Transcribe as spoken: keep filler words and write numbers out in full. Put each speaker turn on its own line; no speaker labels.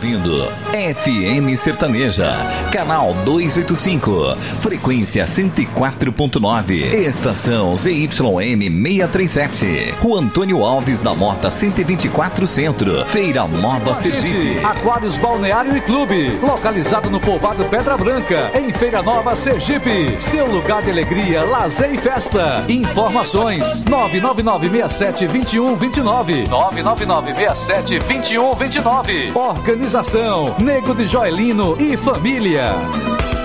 ouvindo F M Sertaneja, canal duzentos e oitenta e cinco, frequência cento e quatro ponto nove, estação Z Y M seiscentos e trinta e sete, Rua Antônio Alves da Mota cento e vinte e quatro Centro, Feira Nova Sergipe.
Aquários Balneário e Clube, localizado no povoado Pedra Branca, em Feira Nova Sergipe. Seu lugar de alegria, lazer e festa. Informações nove nove nove seis sete dois um dois nove, nove nove nove seis sete dois um dois nove. Organização Nego de Joelino e Família.